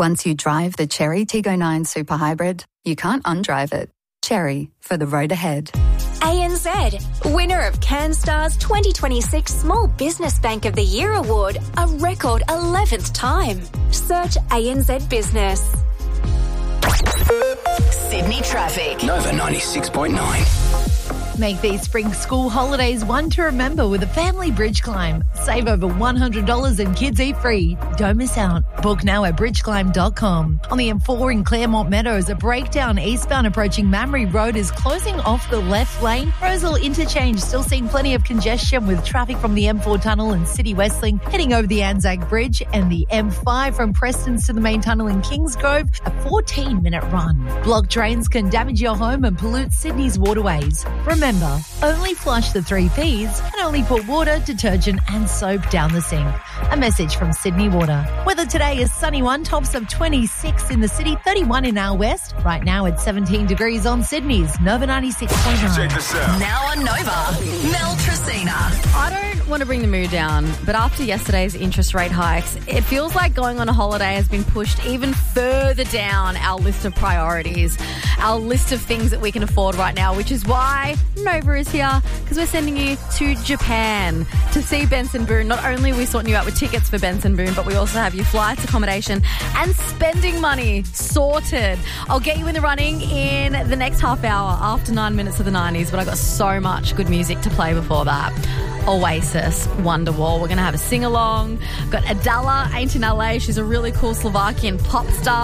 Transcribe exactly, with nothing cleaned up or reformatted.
Once you drive the Chery Tiggo nine Super Hybrid, you can't undrive it. Chery, for the road ahead. A N Z, winner of CanStar's twenty twenty-six Small Business Bank of the Year Award, a record eleventh time. Search A N Z Business. Sydney traffic. Nova ninety-six point nine. Make these spring school holidays one to remember with a family bridge climb. Save over one hundred dollars and kids eat free. Don't miss out. Book now at bridge climb dot com. On the M four in Claremont Meadows, a breakdown eastbound approaching Mamre Road is closing off the left lane. Rosal Interchange still seeing plenty of congestion with traffic from the M four tunnel and City Westlink heading over the Anzac Bridge, and the M five from Prestons to the main tunnel in Kingsgrove, a fourteen minute run. Blocked drains can damage your home and pollute Sydney's waterways. Remember, only flush the three P's and only put water, detergent and soap down the sink. A message from Sydney Water. Weather today is sunny one, tops of twenty-six in the city, thirty-one in our west. Right now it's seventeen degrees on Sydney's Nova ninety-six point nine. Check this out. Now on Nova, Mel Tracina. I don't want to bring the mood down, but after yesterday's interest rate hikes, it feels like going on a holiday has been pushed even further down our list of priorities, our list of things that we can afford right now, which is why Nova is here, because we're sending you to Japan to see Benson Boone. Not only are we sorting you out with tickets for Benson Boone, but we also have your flights, accommodation and spending money sorted. I'll get you in the running in the next half hour after nine minutes of the nineties, but I've got so much good music to play before that. Oasis, Wonderwall. We're going to have a sing-along. Got Adela, Ain't in L A. She's a really cool Slovakian pop star.